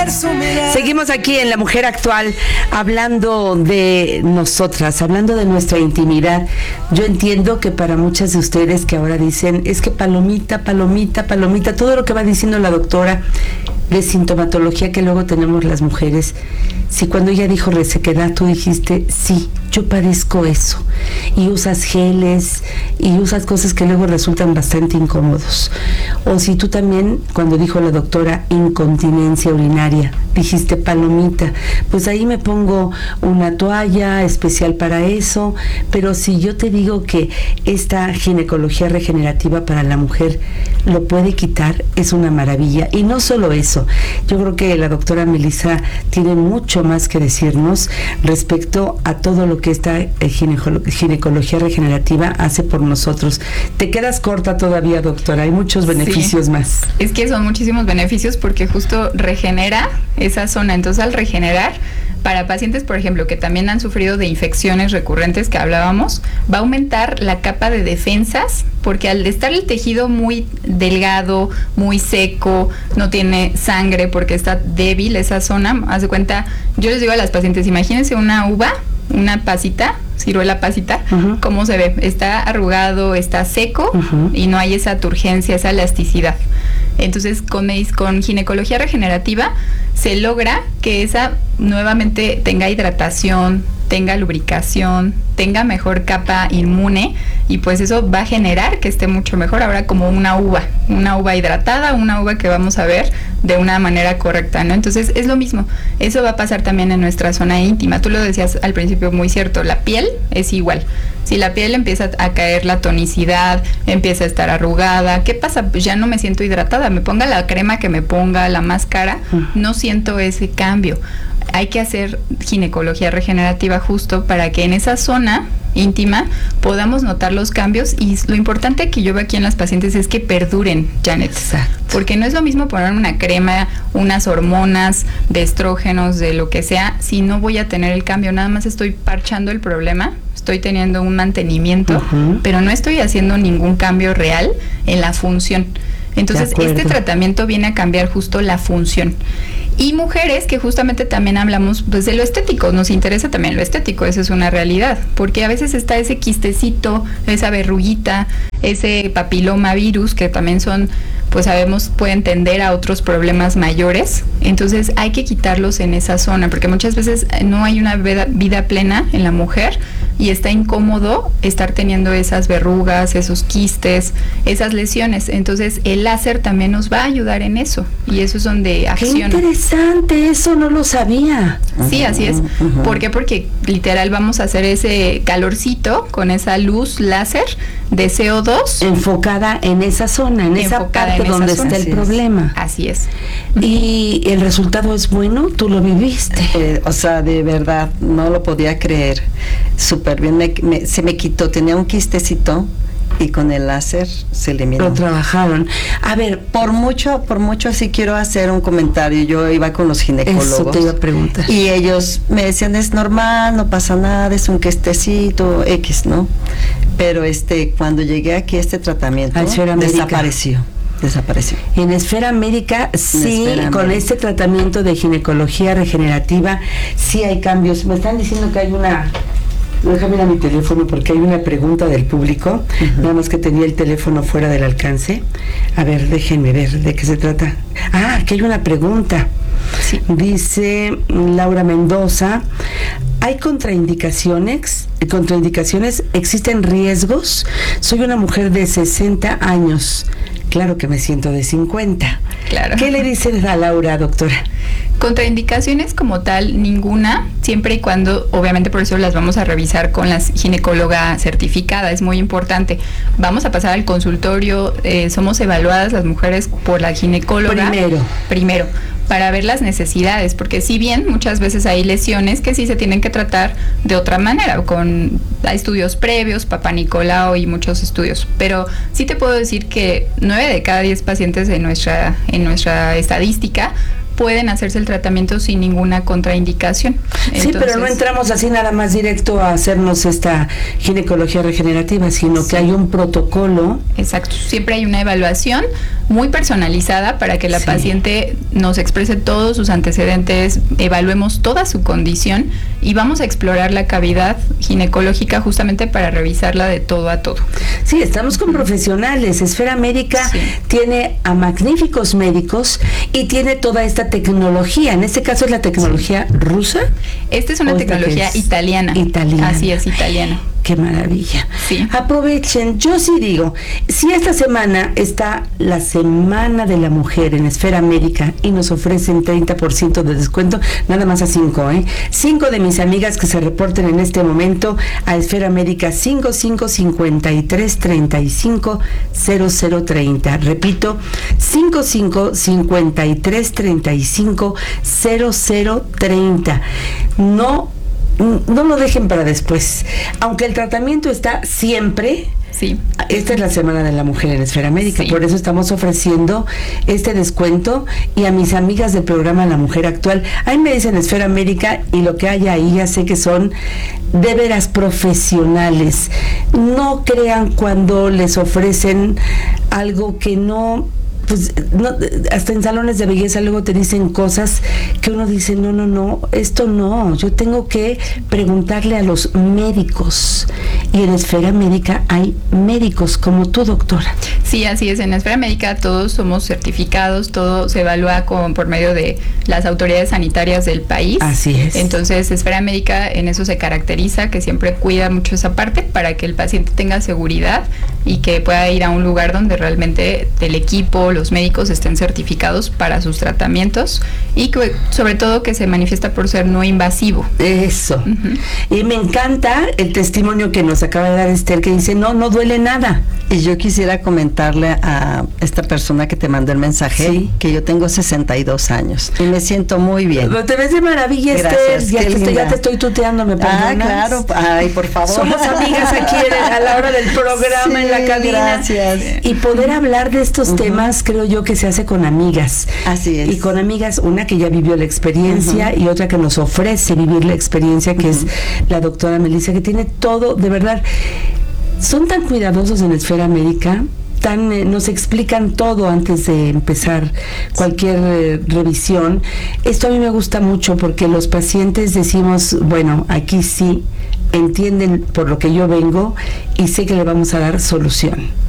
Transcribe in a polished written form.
Seguimos aquí en La Mujer Actual hablando de nosotras, hablando de nuestra intimidad. Yo entiendo que para muchas de ustedes que ahora dicen, es que palomita, palomita, palomita, todo lo que va diciendo la doctora de sintomatología que luego tenemos las mujeres, si cuando ella dijo resequedad, tú dijiste, sí, yo padezco eso, y usas geles, y usas cosas que luego resultan bastante incómodos. O si tú también, cuando dijo la doctora incontinencia urinaria, dijiste palomita, pues ahí me pongo una toalla especial para eso. Pero si yo te digo que esta ginecología regenerativa para la mujer lo puede quitar, es una maravilla. Y no solo eso, yo creo que la doctora Melissa tiene mucho más que decirnos respecto a todo lo que esta ginecología regenerativa hace por nosotros. Te quedas corta todavía, doctora, hay muchos beneficios más. Es que son muchísimos beneficios porque justo regenera esa zona. Entonces, al regenerar, para pacientes, por ejemplo, que también han sufrido de infecciones recurrentes que hablábamos, va a aumentar la capa de defensas, porque al estar el tejido muy delgado, muy seco, no tiene sangre porque está débil esa zona, haz de cuenta, yo les digo a las pacientes, imagínense una uva, una pasita, ciruela pasita, ¿cómo se ve? Está arrugado, está seco y no hay esa turgencia, esa elasticidad. Entonces, con ginecología regenerativa se logra que esa nuevamente tenga hidratación, tenga lubricación, tenga mejor capa inmune, y pues eso va a generar que esté mucho mejor ahora como una uva hidratada, una uva que vamos a ver de una manera correcta, ¿no? Entonces es lo mismo, eso va a pasar también en nuestra zona íntima. Tú lo decías al principio muy cierto, la piel es igual. Si la piel empieza a caer la tonicidad, empieza a estar arrugada, ¿qué pasa? Pues ya no me siento hidratada, me ponga la crema que me ponga, la máscara, no siento ese cambio. Hay que hacer ginecología regenerativa justo para que en esa zona íntima podamos notar los cambios, y lo importante que yo veo aquí en las pacientes es que perduren, Janet. Exacto. Porque no es lo mismo poner una crema, unas hormonas de estrógenos, de lo que sea, si no voy a tener el cambio, nada más estoy parchando el problema, estoy teniendo un mantenimiento, pero no estoy haciendo ningún cambio real en la función. Entonces, este tratamiento viene a cambiar justo la función. Y mujeres que justamente también hablamos pues de lo estético, nos interesa también lo estético, eso es una realidad, porque a veces está ese quistecito, esa verruguita, ese papiloma virus que también son, pues sabemos, pueden tender a otros problemas mayores. Entonces hay que quitarlos en esa zona, porque muchas veces no hay una vida plena en la mujer y está incómodo estar teniendo esas verrugas, esos quistes, esas lesiones. Entonces el láser también nos va a ayudar en eso, y eso es donde acciona. ¡Qué interesante! Eso no lo sabía. Sí, así es. ¿Por qué? Porque literal vamos a hacer ese calorcito con esa luz láser de CO2 enfocada en esa zona, en esa parte donde está el problema. Así es. ¿Y el resultado es bueno? ¿Tú lo viviste? O sea, de verdad, no lo podía creer. Súper bien, se me quitó, tenía un quistecito y con el láser se eliminó. Lo trabajaron. A ver, por mucho sí quiero hacer un comentario. Yo iba con los ginecólogos. Eso te iba a preguntar. Y ellos me decían, es normal, no pasa nada, es un quistecito X, ¿no? Pero cuando llegué aquí a este tratamiento, desapareció. En Esfera Médica, sí, con este tratamiento de ginecología regenerativa, sí hay cambios. Me están diciendo que hay una... Déjame ir a mi teléfono porque hay una pregunta del público, nada más que tenía el teléfono fuera del alcance. A ver, déjenme ver de qué se trata. Que hay una pregunta. Sí. Dice Laura Mendoza, ¿hay contraindicaciones? ¿Existen riesgos? Soy una mujer de 60 años. Claro que me siento de 50. Claro. ¿Qué le dices a Laura, doctora? Contraindicaciones como tal, ninguna, siempre y cuando, obviamente por eso las vamos a revisar con la ginecóloga certificada, es muy importante. Vamos a pasar al consultorio, somos evaluadas las mujeres por la ginecóloga. Primero, para ver las necesidades, porque si bien muchas veces hay lesiones que sí se tienen que tratar de otra manera, con estudios previos, Papá Nicolau y muchos estudios, pero sí te puedo decir que 9 de cada 10 pacientes en nuestra estadística pueden hacerse el tratamiento sin ninguna contraindicación. Sí, pero no entramos así nada más directo a hacernos esta ginecología regenerativa, sino que hay un protocolo. Exacto, siempre hay una evaluación muy personalizada para que la paciente nos exprese todos sus antecedentes, evaluemos toda su condición y vamos a explorar la cavidad ginecológica justamente para revisarla de todo a todo. Sí, estamos con profesionales. Esfera Médica tiene a magníficos médicos y tiene toda esta tecnología. En este caso es la tecnología rusa. Esta es una tecnología italiana. Así es, italiana. Qué maravilla. Sí. Aprovechen, yo sí digo, si esta semana está la Semana de la Mujer en Esfera Médica y nos ofrecen 30% de descuento, nada más a 5, 5 de mis amigas que se reporten en este momento a Esfera Médica 5553350030. Repito, 5553350030. No lo dejen para después. Aunque el tratamiento está siempre. Sí. Esta es la Semana de la Mujer en Esfera Médica, por eso estamos ofreciendo este descuento. Y a mis amigas del programa La Mujer Actual, ahí me dicen Esfera Médica y lo que hay ahí ya sé que son de veras profesionales. No crean cuando les ofrecen algo que no... Pues no, hasta en salones de belleza luego te dicen cosas que uno dice, no, esto no, yo tengo que preguntarle a los médicos. Y en Esfera Médica hay médicos como tú, doctora. Sí, así es, en Esfera Médica todos somos certificados, todo se evalúa por medio de las autoridades sanitarias del país. Así es. Entonces, Esfera Médica en eso se caracteriza, que siempre cuida mucho esa parte para que el paciente tenga seguridad y que pueda ir a un lugar donde realmente el equipo, los médicos estén certificados para sus tratamientos y que, sobre todo que se manifiesta por ser no invasivo. Eso. Y me encanta el testimonio que nos acaba de dar Esther, que dice, no duele nada. Y yo quisiera comentarle a esta persona que te mandó el mensaje que yo tengo 62 años y me siento muy bien. Pero te ves de maravilla, Esther. Ya te estoy tuteando, ¿me perdonas? Claro. Ay, por favor. Somos amigas aquí a la hora del programa, en la cabina. Gracias. Y poder hablar de estos temas, creo yo que se hace con amigas. Así es. Y con amigas, una que ya vivió la experiencia y otra que nos ofrece vivir la experiencia, que es la doctora Melissa, que tiene todo, de verdad. Son tan cuidadosos en Esfera Médica, nos explican todo antes de empezar cualquier revisión. Esto a mí me gusta mucho porque los pacientes decimos, bueno, aquí sí entienden por lo que yo vengo y sé que le vamos a dar solución.